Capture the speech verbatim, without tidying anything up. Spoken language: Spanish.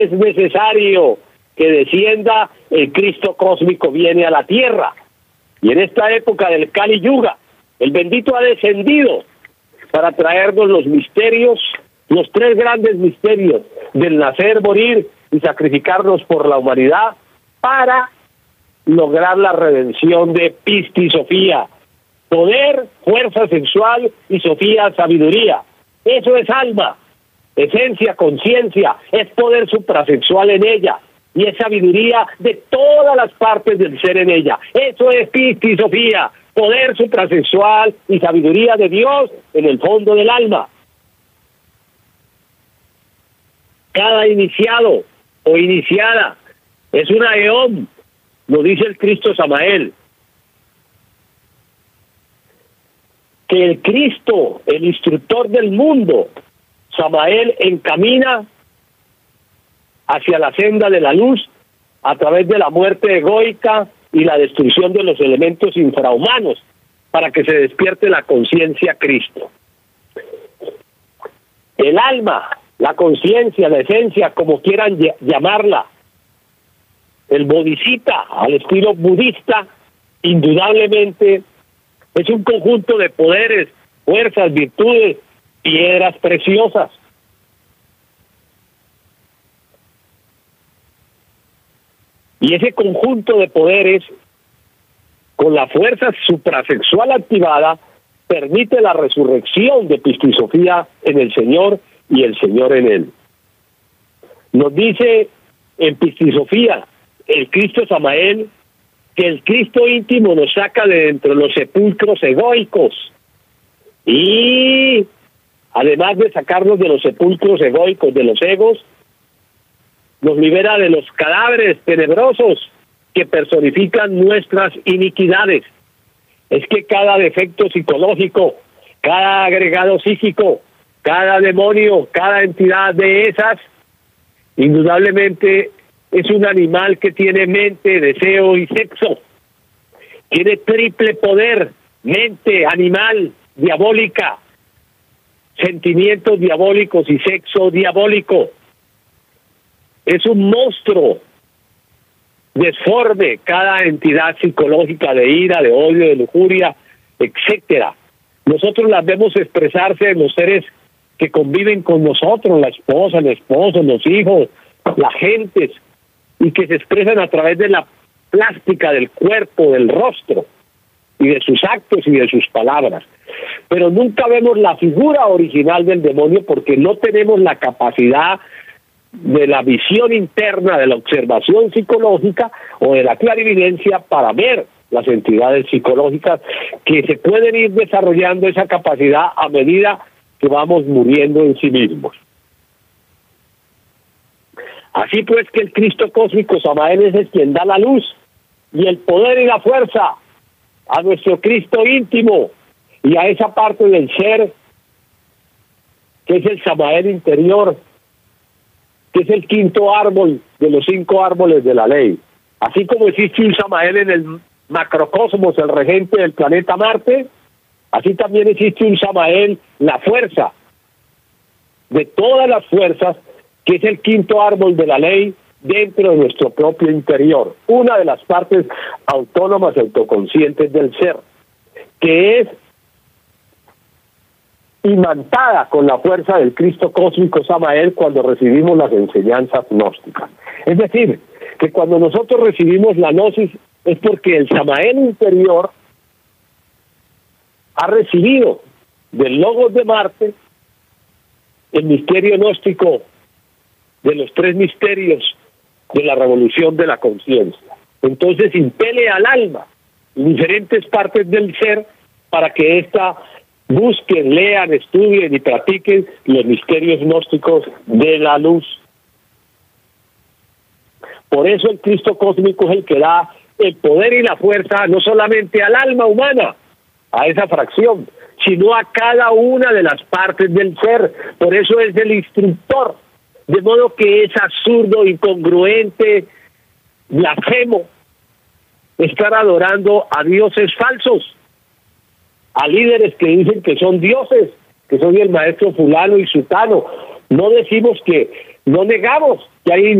es necesario que descienda, el Cristo cósmico viene a la tierra. Y en esta época del Kali Yuga, el bendito ha descendido para traernos los misterios, los tres grandes misterios del nacer, morir y sacrificarnos por la humanidad para lograr la redención de Pisti Sofía. Poder, fuerza sexual y Sofía, sabiduría. Eso es alma, esencia, conciencia, es poder suprasexual en ella y es sabiduría de todas las partes del ser en ella. Eso es Pisti Sofía, poder suprasexual y sabiduría de Dios en el fondo del alma. Cada iniciado o iniciada es una eón, lo dice el Cristo Samael. Que el Cristo, el instructor del mundo, Samael, encamina hacia la senda de la luz a través de la muerte egoica y la destrucción de los elementos infrahumanos para que se despierte la conciencia Cristo. El alma, la conciencia, la esencia, como quieran llamarla, el bodhisattva al estilo budista, indudablemente es un conjunto de poderes, fuerzas, virtudes, piedras preciosas. Y ese conjunto de poderes, con la fuerza suprasexual activada, permite la resurrección de Pisti Sofía en el Señor y el Señor en él. Nos dice en Pisti Sofía el Cristo Samael que el Cristo íntimo nos saca de dentro de los sepulcros egoicos y además de sacarnos de los sepulcros egoicos, de los egos, nos libera de los cadáveres tenebrosos que personifican nuestras iniquidades. Es que cada defecto psicológico, cada agregado psíquico, cada demonio, cada entidad de esas, indudablemente es un animal que tiene mente, deseo y sexo. Tiene triple poder: mente, animal, diabólica, sentimientos diabólicos y sexo diabólico. Es un monstruo desforme cada entidad psicológica de ira, de odio, de lujuria, etcétera. Nosotros las vemos expresarse en los seres que conviven con nosotros, la esposa, el esposo, los hijos, las gentes, y que se expresan a través de la plástica del cuerpo, del rostro, y de sus actos y de sus palabras. Pero nunca vemos la figura original del demonio porque no tenemos la capacidad de la visión interna, de la observación psicológica o de la clarividencia para ver las entidades psicológicas que se pueden ir desarrollando esa capacidad a medida que vamos muriendo en sí mismos. Así pues que el Cristo cósmico Samael es el quien da la luz y el poder y la fuerza a nuestro Cristo íntimo y a esa parte del ser que es el Samael interior, que es el quinto árbol de los cinco árboles de la ley. Así como existe un Samael en el macrocosmos, el regente del planeta Marte, así también existe un Samael, la fuerza de todas las fuerzas, que es el quinto árbol de la ley dentro de nuestro propio interior, una de las partes autónomas y autoconscientes del ser, que es imantada con la fuerza del Cristo cósmico Samael cuando recibimos las enseñanzas gnósticas. Es decir, que cuando nosotros recibimos la gnosis es porque el Samael interior ha recibido del Logos de Marte el misterio gnóstico de los tres misterios de la revolución de la conciencia. Entonces impele al alma en diferentes partes del ser para que ésta busquen, lean, estudien y practiquen los misterios gnósticos de la luz. Por eso el Cristo cósmico es el que da el poder y la fuerza no solamente al alma humana, a esa fracción, sino a cada una de las partes del ser. Por eso es el instructor. De modo que es absurdo, incongruente, blasfemo estar adorando a dioses falsos, a líderes que dicen que son dioses, que son el maestro fulano y sutano. No decimos que no negamos que hay